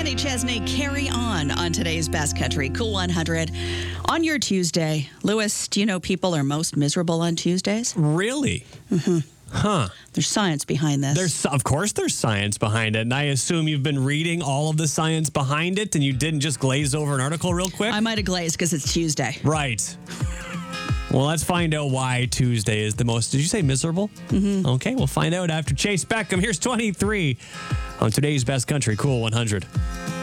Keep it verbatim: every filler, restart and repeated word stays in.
Kenny Chesney, carry on on today's Best Country Cool one hundred. On your Tuesday, Lewis, do you know people are most miserable on Tuesdays? Really? Mm-hmm. Huh. There's science behind this. There's, of course, there's science behind it. And I assume you've been reading all of the science behind it and you didn't just glaze over an article real quick? I might have glazed because it's Tuesday. Right. Well, let's find out why Tuesday is the most, did you say miserable? Mm-hmm. Okay, we'll find out after Chase Beckham. Here's twenty-three on today's Best Country Cool one hundred.